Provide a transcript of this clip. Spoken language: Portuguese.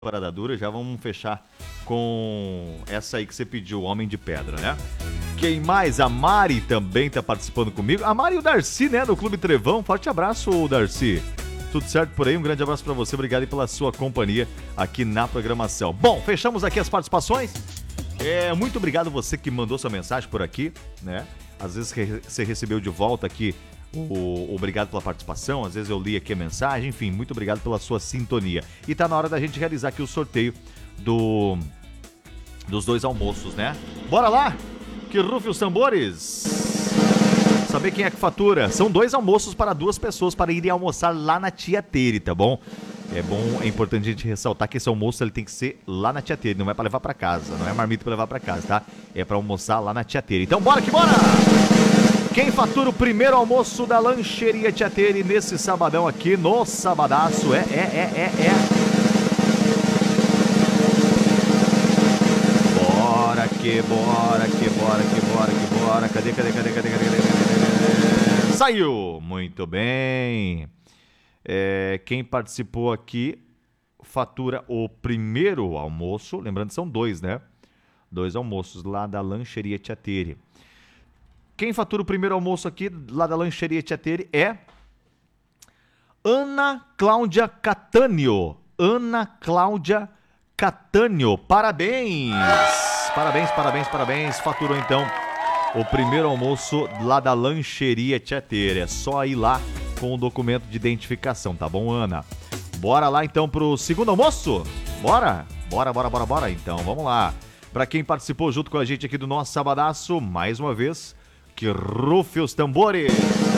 Parada dura, já vamos fechar com essa aí que você pediu, Homem de Pedra, né? Quem mais? A Mari também tá participando comigo. A Mari e o Darcy, né, do Clube Trevão. Forte abraço, Darcy. Tudo certo por aí? Um grande abraço pra você. Obrigado aí pela sua companhia aqui na programação. Bom, fechamos aqui as participações. Muito obrigado você que mandou sua mensagem por aqui, né? Às vezes você recebeu de volta aqui obrigado pela participação, às vezes eu li aqui a mensagem, enfim, muito obrigado pela sua sintonia. E tá na hora da gente realizar aqui o sorteio dos 2 almoços, né? Bora lá? Que rufe os tambores! Saber quem é que fatura. São 2 almoços para 2 pessoas para irem almoçar lá na Tia Tere, tá bom? É importante a gente ressaltar que esse almoço ele tem que ser lá na Tia Tere, não é para levar para casa, não é marmita para levar para casa, tá? É para almoçar lá na Tia Tere. Então bora que bora! Quem fatura o primeiro almoço da Lancheria Tia Tere nesse sabadão aqui no Sabadaço Bora que bora. Cadê? Saiu! Muito bem. Quem participou aqui fatura o primeiro almoço. Lembrando, são 2, né? 2 almoços lá da Lancheria Tia Tere. Quem fatura o primeiro almoço aqui, lá da Lancheria Tia Tere, é Ana Cláudia Catânio. Ana Cláudia Catânio. Parabéns! Parabéns. Faturou, então, o primeiro almoço lá da Lancheria Tia Tere. É só ir lá com o documento de identificação, tá bom, Ana? Bora lá, então, pro segundo almoço? Bora? Bora. Então, vamos lá. Pra quem participou junto com a gente aqui do nosso Sabadaço, mais uma vez... Que rufe os tambores!